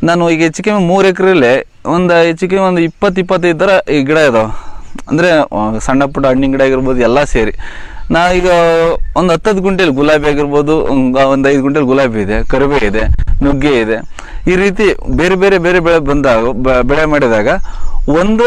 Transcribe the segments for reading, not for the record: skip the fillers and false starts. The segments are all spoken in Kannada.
ನಾನು ಈಗ ಹೆಚ್ಚು ಕಮ್ಮಿ 3 ಎಕರೆಯಲ್ಲಿ ಹೆಚ್ಚು ಕಮ್ಮಿ ಒಂದು 20-25 ಥರ ಈ ಗಿಡ ಇದಾವೆ. ಅಂದರೆ ಸಣ್ಣ ಪುಟ್ಟ ಹಣ್ಣಿನ ಗಿಡ ಆಗಿರ್ಬೋದು ಎಲ್ಲ ಸೇರಿ. ನಾ ಈಗ ಒಂದು 10 ಗುಂಟೆಲಿ ಗುಲಾಬಿ ಆಗಿರ್ಬೋದು, ಒಂದು 5 ಗುಂಟೆಲಿ ಗುಲಾಬಿ ಇದೆ, ಕರಿಬೇ ಇದೆ, ನುಗ್ಗೆ ಇದೆ. ಈ ರೀತಿ ಬೇರೆ ಬೇರೆ ಬೆಳೆ ಬೆಳೆ ಮಾಡಿದಾಗ ಒಂದು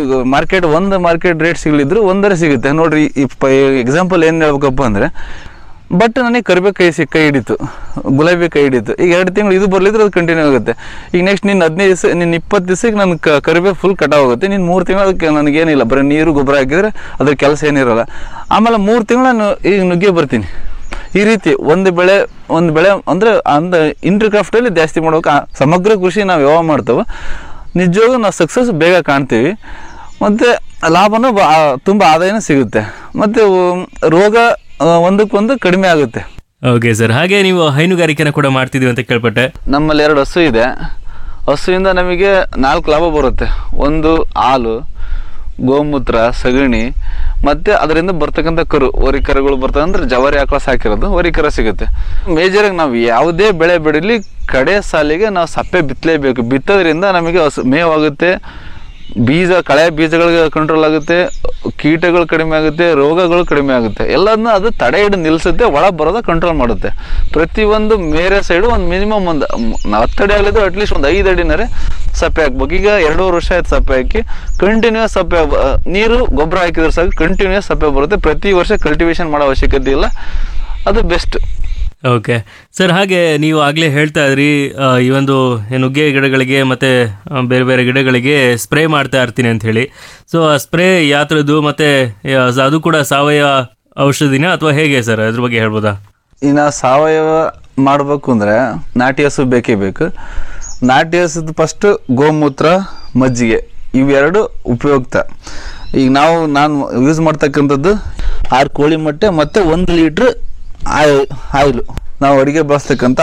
ಮಾರ್ಕೆಟ್ ರೇಟ್ ಸಿಗಲಿದ್ರು ಒಂದರ ಸಿಗುತ್ತೆ ನೋಡ್ರಿ. ಎಕ್ಸಾಂಪಲ್ ಏನು ಹೇಳ್ಬೇಕಪ್ಪ ಅಂದರೆ, ಬಟ್ ನನಗೆ ಕರಿಬೇ ಕೈ ಹಿಡಿತು, ಗುಲಾಬಿ ಕೈ ಹಿಡಿತು. ಈಗ 2 ತಿಂಗಳು ಇದು ಬರಲಿದ್ರೆ ಅದು ಕಂಟಿನ್ಯೂ ಆಗುತ್ತೆ. ಈಗ ನೆಕ್ಸ್ಟ್ ನಿನ್ನ 15 ದಿವಸ, ನಿನ್ನ 20 ದಿವಸಕ್ಕೆ ನನ್ನ ಕರಿಬೇ ಫುಲ್ ಕಟಾವ್ ಆಗುತ್ತೆ. ನೀನು 3 ತಿಂಗಳು ಅದಕ್ಕೆ ನನಗೇನಿಲ್ಲ, ಬರೀ ನೀರು ಗೊಬ್ಬರ ಹಾಕಿದರೆ ಅದ್ರ ಕೆಲಸ ಏನಿರೋಲ್ಲ. ಆಮೇಲೆ 3 ತಿಂಗಳು ನಾನು ಈಗ ನುಗ್ಗೆ ಬರ್ತೀನಿ. ಈ ರೀತಿ ಒಂದು ಬೆಳೆ ಅಂದರೆ ಇಂಟರ್ ಕ್ರಾಫ್ಟಲ್ಲಿ ಜಾಸ್ತಿ ಮಾಡ್ಬೇಕು. ಸಮಗ್ರ ಕೃಷಿ ನಾವು ಯಾವಾಗ ಮಾಡ್ತೇವೆ ನಿಜವಾಗೂ ನಾವು ಸಕ್ಸಸ್ ಬೇಗ ಕಾಣ್ತೀವಿ, ಮತ್ತು ಲಾಭನೂ ತುಂಬ ಆದಾಯನೂ ಸಿಗುತ್ತೆ, ಮತ್ತು ರೋಗ ಒಂದಕ್ಕೊಂದು ಕಡಿಮೆ ಆಗುತ್ತೆ. ಓಕೆ ಸರ್, ಹಾಗೆ ನೀವು ಹೈನುಗಾರಿಕೆನ ಕೂಡ ಮಾಡ್ತಿದ್ದೀವಿ ಅಂತ ಕೇಳ್ಪಟ್ಟೆ. ನಮ್ಮಲ್ಲಿ 2 ಹಸು ಇದೆ. ಹಸುವಿಂದ ನಮಗೆ 4 ಲಾಭ ಬರುತ್ತೆ. ಒಂದು ಹಾಲು, ಗೋಮೂತ್ರ, ಸಗಣಿ, ಮತ್ತು ಅದರಿಂದ ಬರ್ತಕ್ಕಂಥ ಹೋರಿಕರುಗಳು ಬರ್ತವೆ. ಅಂದರೆ ಜವಾರಿ ಆಕಳ ಸಾಕಿರೋದು ಹೋರಿಕರ ಸಿಗುತ್ತೆ. ಮೇಜರಾಗಿ ನಾವು ಯಾವುದೇ ಬೆಳೆ ಬೆಳೀಲಿ ಕಡೆ ಸಾಲಿಗೆ ನಾವು ಸಪ್ಪೆ ಬಿತ್ತಲೇಬೇಕು. ಬಿತ್ತೋದ್ರಿಂದ ನಮಗೆ ಮೇವಾಗುತ್ತೆ, ಕಳೆ ಬೀಜಗಳಿಗೆ ಕಂಟ್ರೋಲ್ ಆಗುತ್ತೆ, ಕೀಟಗಳು ಕಡಿಮೆ ಆಗುತ್ತೆ, ರೋಗಗಳು ಕಡಿಮೆ ಆಗುತ್ತೆ. ಎಲ್ಲದನ್ನ ಅದು ತಡೆ ಹಿಡಿದು ನಿಲ್ಲಿಸುತ್ತೆ, ಒಳ ಬರೋದ ಕಂಟ್ರೋಲ್ ಮಾಡುತ್ತೆ. ಪ್ರತಿಯೊಂದು ಮೇರೆ ಸೈಡು ಒಂದು ಮಿನಿಮಮ್ ಒಂದು 10 ಅಡಿ ಆಗಲಿದ್ದು ಅಟ್ಲೀಸ್ಟ್ ಒಂದು 5 ಅಡಿನಾರೆ ಸಪ್ಪೆ ಹಾಕ್ಬೇಕು. ಈಗ 2.5 ವರ್ಷ ಆಯ್ತು ಸಪ್ಪೆ ಹಾಕಿ, ಕಂಟಿನ್ಯೂಸ್ ಸಪ್ಪೆ, ನೀರು ಗೊಬ್ಬರ ಹಾಕಿದ್ರೆ ಸಾಕು ಕಂಟಿನ್ಯೂಸ್ ಸಪ್ಪೆ ಬರುತ್ತೆ. ಪ್ರತಿ ವರ್ಷ ಕಲ್ಟಿವೇಶನ್ ಮಾಡೋ ಅವಶ್ಯಕತೆ ಇಲ್ಲ, ಅದು ಬೆಸ್ಟ್. ಓಕೆ ಸರ್, ಹಾಗೆ ನೀವು ಆಗಲೇ ಹೇಳ್ತಾ ಇದ್ರಿ ಈ ಒಂದು ನುಗ್ಗೆ ಗಿಡಗಳಿಗೆ ಮತ್ತು ಬೇರೆ ಬೇರೆ ಗಿಡಗಳಿಗೆ ಸ್ಪ್ರೇ ಮಾಡ್ತಾ ಇರ್ತೀನಿ ಅಂತ ಹೇಳಿ. ಸೊ ಆ ಸ್ಪ್ರೇ ಯಾವ ಥರದ್ದು, ಮತ್ತು ಅದು ಕೂಡ ಸಾವಯವ ಔಷಧಿನ ಅಥವಾ ಹೇಗೆ ಸರ್, ಅದ್ರ ಬಗ್ಗೆ ಹೇಳ್ಬೋದಾ? ಇನ್ನು ಸಾವಯವ ಮಾಡಬೇಕು ಅಂದರೆ ನಾಟಿ ಹಸು ಬೇಕೇ ಬೇಕು. ನಾಟಿ ಹಸುದು ಫಸ್ಟು ಗೋಮೂತ್ರ, ಮಜ್ಜಿಗೆ ಇವೆರಡು ಉಪಯುಕ್ತ. ಈಗ ನಾನು ಯೂಸ್ ಮಾಡ್ತಕ್ಕಂಥದ್ದು 6 ಕೋಳಿ ಮೊಟ್ಟೆ ಮತ್ತು 1 ಲೀಟ್ರ್ ಆಯಿಲು. ನಾವು ಅಡುಗೆ ಬಳಸ್ತಕ್ಕಂಥ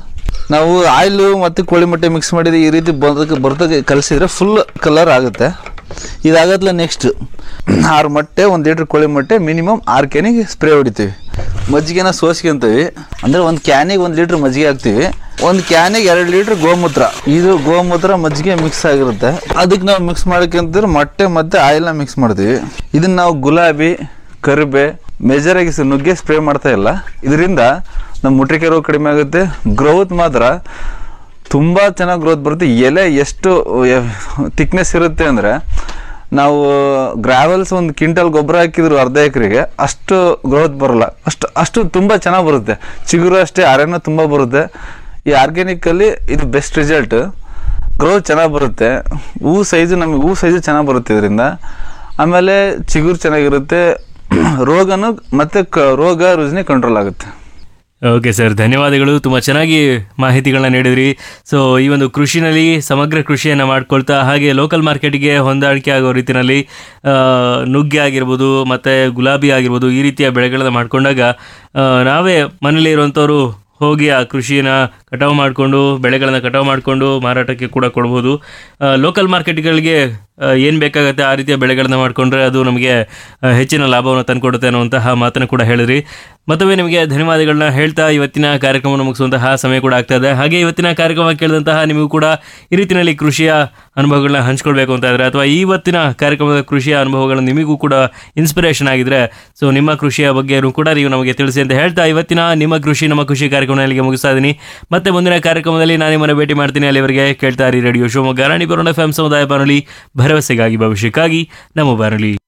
ಆಯಿಲು ಮತ್ತು ಕೋಳಿ ಮೊಟ್ಟೆ ಮಿಕ್ಸ್ ಮಾಡಿದ್ರೆ ಈ ರೀತಿ ಬರ್ತಕ್ಕೆ ಕಲಿಸಿದ್ರೆ ಫುಲ್ ಕಲರ್ ಆಗುತ್ತೆ. ಇದಾಗತ್ಲ ನೆಕ್ಸ್ಟ್ 6 ಮೊಟ್ಟೆ, 1 ಲೀಟ್ರ್ ಕೋಳಿ ಮೊಟ್ಟೆ, ಮಿನಿಮಮ್ 6 ಕ್ಯಾನಿಗೆ ಸ್ಪ್ರೇ ಹೊಡಿತೀವಿ. ಮಜ್ಜಿಗೆನ ಸೋಸ್ಕೊಂತೀವಿ, ಅಂದರೆ 1 ಕ್ಯಾನಿಗೆ 1 ಲೀಟ್ರ್ ಮಜ್ಜಿಗೆ ಹಾಕ್ತೀವಿ. 1 ಕ್ಯಾನಿಗೆ 2 ಲೀಟ್ರ್ ಗೋಮೂತ್ರ. ಇದು ಗೋಮೂತ್ರ ಮಜ್ಜಿಗೆ ಮಿಕ್ಸ್ ಆಗಿರುತ್ತೆ. ಅದಕ್ಕೆ ನಾವು ಮಿಕ್ಸ್ ಮಾಡ್ಕೊಂತಿದ್ರೆ ಮೊಟ್ಟೆ ಮತ್ತು ಆಯಿಲ್ನ ಮಿಕ್ಸ್ ಮಾಡ್ತೀವಿ. ಇದನ್ನು ನಾವು ಗುಲಾಬಿ, ಕರಿಬೇ, ಮೇಜರಾಗಿ ನುಗ್ಗೆ ಸ್ಪ್ರೇ ಮಾಡ್ತಾ ಇಲ್ಲ. ಇದರಿಂದ ನಮ್ಮ ಮುಟ್ರಿಕೆ ರೋಗ ಕಡಿಮೆ ಆಗುತ್ತೆ. ಗ್ರೋತ್ ಮಾತ್ರ ತುಂಬ ಚೆನ್ನಾಗಿ ಗ್ರೋತ್ ಬರುತ್ತೆ. ಎಲೆ ಎಷ್ಟು ಥಿಕ್ನೆಸ್ ಇರುತ್ತೆ ಅಂದರೆ, ನಾವು ಗ್ರಾವೆಲ್ಸ್ 1 ಕ್ವಿಂಟಲ್ ಗೊಬ್ಬರ ಹಾಕಿದ್ರು 1/2 ಎಕರೆಗೆ ಅಷ್ಟು ಗ್ರೋತ್ ಬರೋಲ್ಲ. ಅಷ್ಟು ತುಂಬ ಚೆನ್ನಾಗಿ ಬರುತ್ತೆ. ಚಿಗುರು ಅಷ್ಟೇ, ಅರೆನೂ ತುಂಬ ಬರುತ್ತೆ. ಈ ಆರ್ಗ್ಯಾನಿಕಲ್ಲಿ ಇದು ಬೆಸ್ಟ್ ರಿಸಲ್ಟ್. ಗ್ರೋತ್ ಚೆನ್ನಾಗಿ ಬರುತ್ತೆ. ಹೂ ಸೈಜು ಚೆನ್ನಾಗಿ ಬರುತ್ತೆ ಇದರಿಂದ. ಆಮೇಲೆ ಚಿಗುರು ಚೆನ್ನಾಗಿರುತ್ತೆ. ರೋಗನೂ ಮತ್ತು ರೋಗ ರುಜಿನ ಕಂಟ್ರೋಲ್ ಆಗುತ್ತೆ. ಓಕೆ ಸರ್, ಧನ್ಯವಾದಗಳು. ತುಂಬ ಚೆನ್ನಾಗಿ ಮಾಹಿತಿಗಳನ್ನ ನೀಡಿದ್ರಿ. ಸೊ ಈ ಒಂದು ಕೃಷಿನಲ್ಲಿ ಸಮಗ್ರ ಕೃಷಿಯನ್ನು ಮಾಡ್ಕೊಳ್ತಾ, ಹಾಗೆ ಲೋಕಲ್ ಮಾರ್ಕೆಟಿಗೆ ಹೊಂದಾಣಿಕೆ ಆಗೋ ರೀತಿಯಲ್ಲಿ ನುಗ್ಗೆ ಆಗಿರ್ಬೋದು ಮತ್ತು ಗುಲಾಬಿ ಆಗಿರ್ಬೋದು, ಈ ರೀತಿಯ ಬೆಳೆಗಳನ್ನ ಮಾಡ್ಕೊಂಡಾಗ ನಾವೇ ಮನೇಲಿ ಇರುವಂಥವ್ರು ಹೋಗಿ ಆ ಕೃಷಿನ ಕಟಾವು ಮಾಡಿಕೊಂಡು, ಬೆಳೆಗಳನ್ನು ಕಟಾವು ಮಾಡಿಕೊಂಡು ಮಾರಾಟಕ್ಕೆ ಕೂಡ ಕೊಡ್ಬೋದು. ಲೋಕಲ್ ಮಾರ್ಕೆಟ್ಗಳಿಗೆ ಏನು ಬೇಕಾಗುತ್ತೆ ಆ ರೀತಿಯ ಬೆಳೆಗಳನ್ನ ಮಾಡಿಕೊಂಡ್ರೆ ಅದು ನಮಗೆ ಹೆಚ್ಚಿನ ಲಾಭವನ್ನು ತಂದುಕೊಡುತ್ತೆ ಅನ್ನುವಂತಹ ಮಾತನ್ನು ಕೂಡ ಹೇಳಿದ್ರಿ. ಮತ್ತೊಮ್ಮೆ ನಿಮಗೆ ಧನ್ಯವಾದಗಳನ್ನ ಹೇಳ್ತಾ ಇವತ್ತಿನ ಕಾರ್ಯಕ್ರಮವನ್ನು ಮುಗಿಸುವಂತಹ ಸಮಯ ಕೂಡ ಆಗ್ತಾ ಇದೆ. ಹಾಗೆ ಇವತ್ತಿನ ಕಾರ್ಯಕ್ರಮ ಕೇಳಿದಂತಹ ನಿಮಗೂ ಕೂಡ ಈ ರೀತಿಯಲ್ಲಿ ಕೃಷಿಯ ಅನುಭವಗಳನ್ನ ಹಂಚ್ಕೊಳ್ಬೇಕು ಅಂತ ಇದ್ರೆ, ಅಥವಾ ಇವತ್ತಿನ ಕಾರ್ಯಕ್ರಮದ ಕೃಷಿಯ ಅನುಭವಗಳು ನಿಮಗೂ ಕೂಡ ಇನ್ಸ್ಪಿರೇಷನ್ ಆಗಿದ್ರೆ, ಸೊ ನಿಮ್ಮ ಕೃಷಿಯ ಬಗ್ಗೆಯೂ ಕೂಡ ನೀವು ನಮಗೆ ತಿಳಿಸಿ ಅಂತ ಹೇಳ್ತಾ ಇವತ್ತಿನ ನಿಮ್ಮ ಕೃಷಿ ನಮ್ಮ ಕೃಷಿ ಕಾರ್ಯಕ್ರಮ ಇಲ್ಲಿಗೆ ಮುಗಿಸ್ತಾ ಇದ್ದೀನಿ. ಮತ್ತೆ ಮುಂದಿನ ಕಾರ್ಯಕ್ರಮದಲ್ಲಿ ನಾನು ನಿಮ್ಮನ್ನು ಭೇಟಿ ಮಾಡ್ತೀನಿ. ಅಲ್ಲಿವರೆಗೆ ಕೇಳ್ತಾ ಇರಿ ರೇಡಿಯೋ ಶಿವಮೊಗ್ಗ 90.1 FM ಸಮುದಾಯ ಬಾನುಲಿ, ಭರವಸೆಗಾಗಿ ಭವಿಷ್ಯಕ್ಕಾಗಿ ನಮ್ಮ ಬಾನುಲಿ.